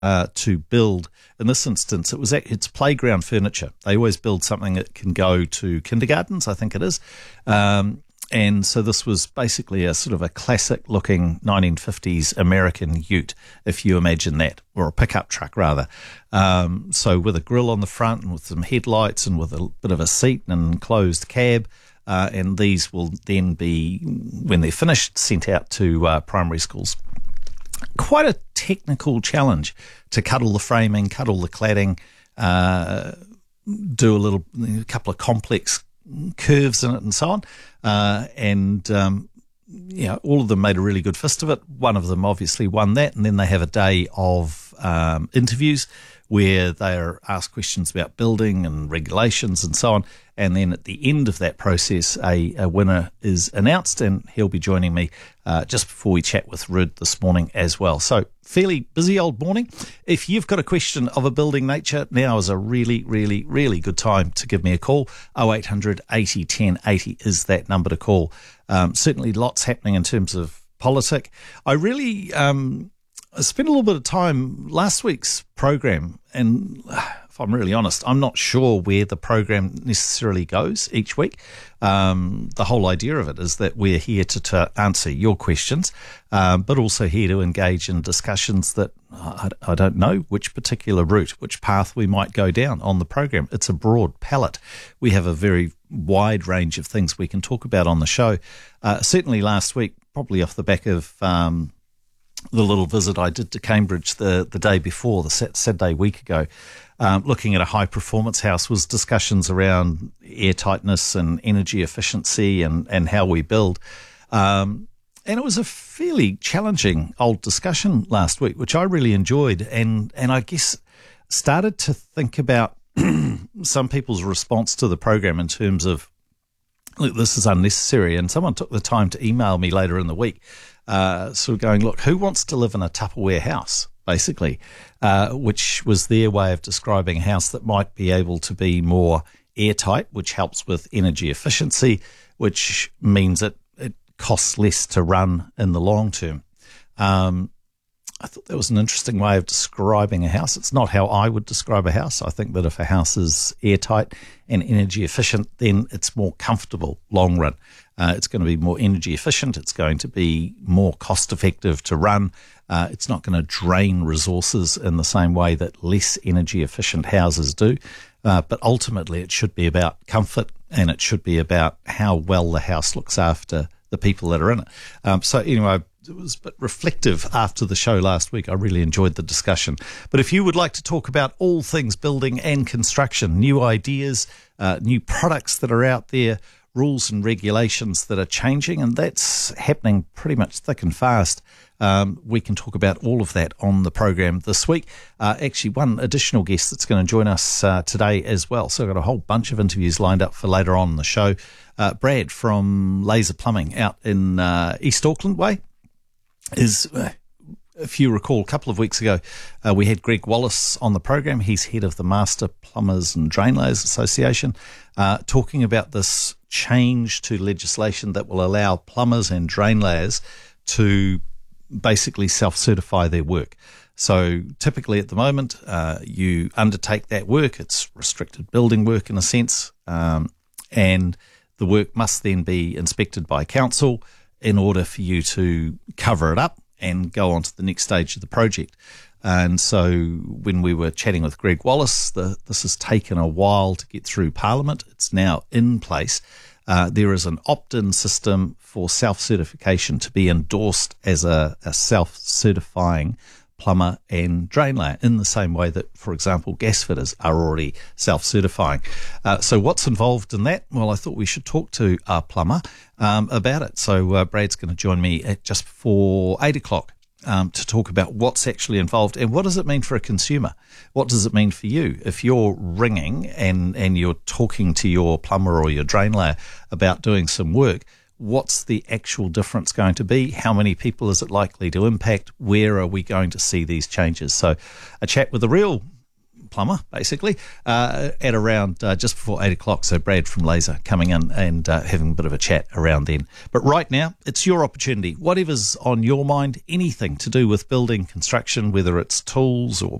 to build. In this instance, it's playground furniture. They always build something that can go to kindergartens, I think it is. And so this was basically a sort of a classic-looking 1950s American ute, if you imagine that, or a pickup truck rather. So with a grille on the front and with some headlights and with a bit of a seat and an enclosed cab. And these will then be, when they're finished, sent out to primary schools. Quite a technical challenge to cut all the framing, cut all the cladding, do a couple of complex curves in it and so on. All of them made a really good fist of it. One of them obviously won that, and then they have a day of interviews where they are asked questions about building and regulations and so on. And then at the end of that process, a winner is announced, and he'll be joining me just before we chat with Rud this morning as well. So fairly busy old morning. If you've got a question of a building nature, now is a really, really, really good time to give me a call. 0800 80 10 80 is that number to call. Certainly lots happening in terms of politic. I really spent a little bit of time last week's program, and if I'm really honest, I'm not sure where the program necessarily goes each week. The whole idea of it is that we're here to answer your questions, but also here to engage in discussions that I don't know which particular route, which path we might go down on the program. It's a broad palette. We have a very wide range of things we can talk about on the show. Certainly last week, probably off the back of the little visit I did to Cambridge the day before, the Saturday week ago, looking at a high-performance house, was discussions around airtightness and energy efficiency and how we build. And it was a fairly challenging old discussion last week, which I really enjoyed, and I guess started to think about some people's response to the program in terms of, look, this is unnecessary. And someone took the time to email me later in the week, sort of going, look, who wants to live in a Tupperware house, basically, which was their way of describing a house that might be able to be more airtight, which helps with energy efficiency, which means it costs less to run in the long term. I thought that was an interesting way of describing a house. It's not how I would describe a house. I think that if a house is airtight and energy efficient, then it's more comfortable long run. It's going to be more energy efficient. It's going to be more cost effective to run. It's not going to drain resources in the same way that less energy efficient houses do. But ultimately, it should be about comfort, and it should be about how well the house looks after the people that are in it. So anyway, it was a bit reflective after the show last week. I really enjoyed the discussion. But if you would like to talk about all things building and construction, new ideas, new products that are out there, rules and regulations that are changing, and that's happening pretty much thick and fast, we can talk about all of that on the program this week. Actually, one additional guest that's going to join us today as well. So I've got a whole bunch of interviews lined up for later on in the show. Brad from Laser Plumbing out in East Auckland Way is, if you recall, a couple of weeks ago, we had Greg Wallace on the program. He's head of the Master Plumbers and Drainlayers Association, talking about this change to legislation that will allow plumbers and drainlayers to basically self-certify their work. So typically at the moment, you undertake that work. It's restricted building work in a sense, and the work must then be inspected by council in order for you to cover it up and go on to the next stage of the project. And so when we were chatting with Greg Wallace, this has taken a while to get through Parliament. It's now in place. There is an opt-in system for self-certification to be endorsed as a self-certifying plumber and drainlayer, in the same way that, for example, gas fitters are already self-certifying. So what's involved in that? Well, I thought we should talk to our plumber about it. So Brad's going to join me at just before 8 o'clock to talk about what's actually involved and what does it mean for a consumer. What does it mean for you? If you're ringing and you're talking to your plumber or your drainlayer about doing some work, what's the actual difference going to be? How many people is it likely to impact? Where are we going to see these changes? So a chat with a real plumber, basically, at around just before 8 o'clock. So Brad from Laser coming in and having a bit of a chat around then. But right now, it's your opportunity. Whatever's on your mind, anything to do with building, construction, whether it's tools or